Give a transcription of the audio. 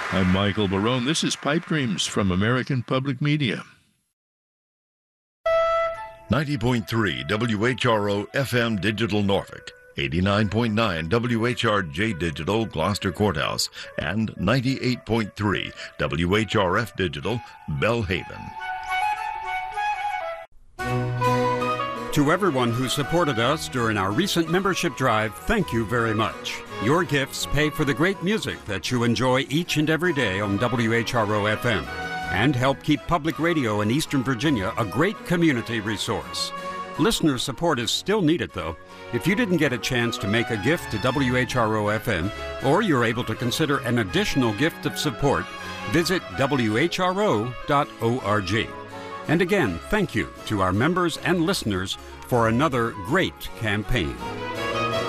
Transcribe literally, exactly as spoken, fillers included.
I'm Michael Barone. This is Pipe Dreams from American Public Media. ninety point three W H R O F M Digital Norfolk, eighty-nine point nine W H R J Digital Gloucester Courthouse, and ninety-eight point three W H R F Digital Belhaven. To everyone who supported us during our recent membership drive, thank you very much. Your gifts pay for the great music that you enjoy each and every day on W H R O F M and help keep public radio in Eastern Virginia a great community resource. Listener support is still needed, though. If you didn't get a chance to make a gift to W H R O F M, or you're able to consider an additional gift of support, visit W H R O dot org. And again, thank you to our members and listeners for another great campaign.